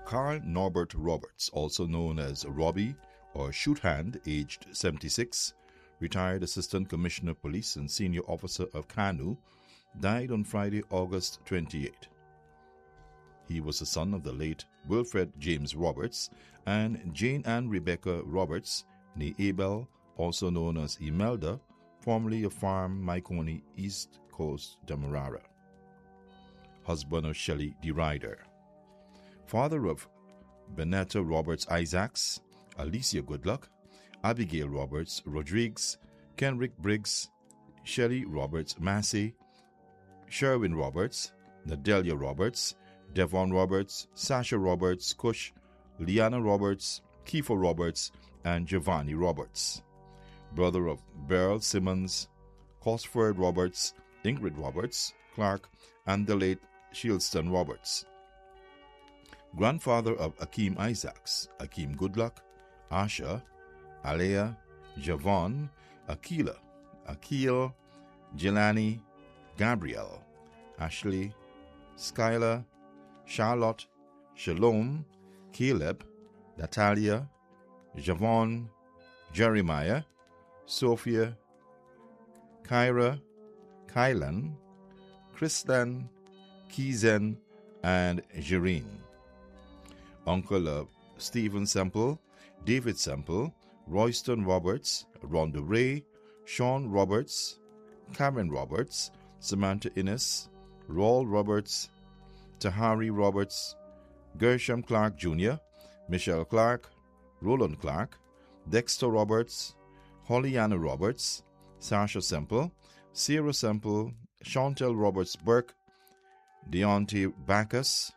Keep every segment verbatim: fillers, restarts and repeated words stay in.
Carl Norbert Roberts, also known as Robbie or Shoot Hand, aged seventy-six, retired Assistant Commissioner of Police and Senior Officer of Kanu, died on Friday, August twenty-eighth. He was the son of the late Wilfred James Roberts and Jane Ann Rebecca Roberts, née Abel, also known as Imelda, formerly of Farm Maikoni, East Coast, Demerara. Husband of Shelley D. Ryder. Father of Benetta Roberts Isaacs, Alicia Goodluck, Abigail Roberts Rodriguez, Kenrick Briggs, Shelley Roberts Massey, Sherwin Roberts, Nadelia Roberts, Devon Roberts, Sasha Roberts, Cush, Liana Roberts, Kiefer Roberts, and Giovanni Roberts. Brother of Beryl Simmons, Cosford Roberts, Ingrid Roberts, Clark, and the late Shieldston Roberts. Grandfather of Akeem Isaacs, Akeem Goodluck, Asha, Alea, Javon, Akila, Akil, Jelani, Gabrielle, Ashley, Skylar, Charlotte, Shalom, Caleb, Natalia, Javon, Jeremiah, Sophia, Kyra, Kylan, Kristan, Kizen, and Jereen. Uncle of Stephen Semple, David Semple, Royston Roberts, Rhonda Ray, Sean Roberts, Cameron Roberts, Samantha Innes, Raul Roberts, Tahari Roberts, Gershom Clark Junior, Michelle Clark, Roland Clark, Dexter Roberts, Hollyana Roberts, Sasha Semple, Sarah Semple, Chantel Roberts Burke, Deontay Bacchus,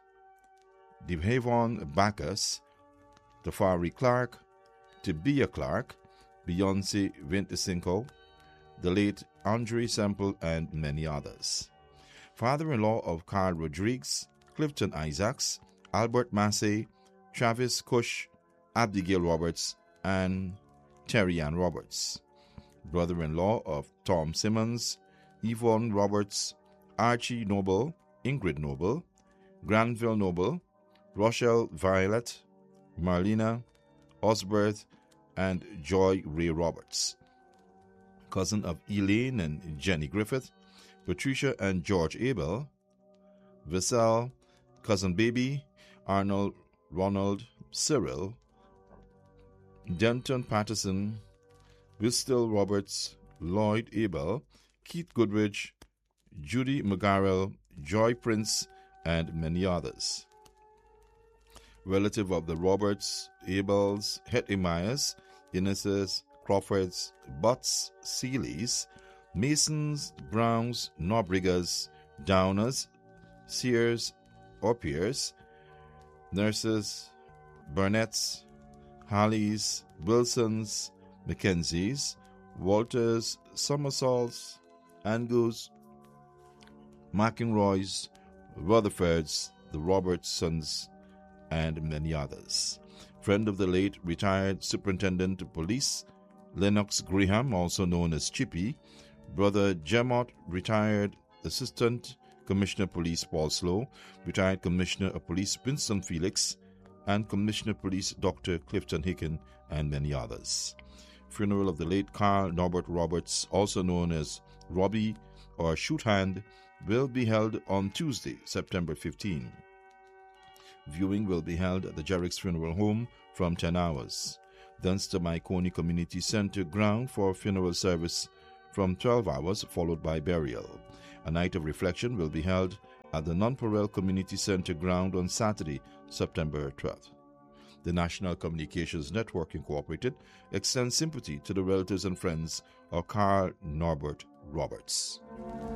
Devhavon Bacchus, Tafari Clark, Tibia Clark, Beyonce Vintecinco, the late Andre Semple, and many others. Father-in-law of Carl Rodriguez, Clifton Isaacs, Albert Massey, Travis Cush, Abigail Roberts, and Terry Ann Roberts. Brother-in-law of Tom Simmons, Yvonne Roberts, Archie Noble, Ingrid Noble, Granville Noble, Rochelle Violet, Marlena, Osberth, and Joy Ray Roberts. Cousin of Elaine and Jenny Griffith, Patricia and George Abel, Vissal, Cousin Baby, Arnold, Ronald, Cyril, Denton Patterson, Bristol Roberts, Lloyd Abel, Keith Goodrich, Judy McGarrell, Joy Prince, and many others. Relative of the Roberts, Abels, Hetty Myers, Innes's, Crawfords, Butts, Seeleys, Masons, Browns, Norbriggers, Downers, Sears or Pierce, Nurses, Burnett's, Harleys, Wilsons, Mackenzies, Walters, Somersaults, Angus, McEnroys, Rutherfords, the Robertsons, and many others. Friend of the late retired Superintendent of Police, Lennox Graham, also known as Chippy, Brother Jemot, retired Assistant Commissioner of Police Paul Slow, retired Commissioner of Police Winston Felix, and Commissioner of Police Doctor Clifton Hicken, and many others. Funeral of the late Carl Norbert Roberts, also known as Robbie or Shoot Hand, will be held on Tuesday, September fifteenth. Viewing will be held at the Jerrick's Funeral Home from ten hours. Thence to Maikoni Community Center ground for funeral service from twelve hours, followed by burial. A night of reflection will be held at the Nonpareil Community Center ground on Saturday, September twelfth. The National Communications Network Incorporated extends sympathy to the relatives and friends of Carl Norbert Roberts.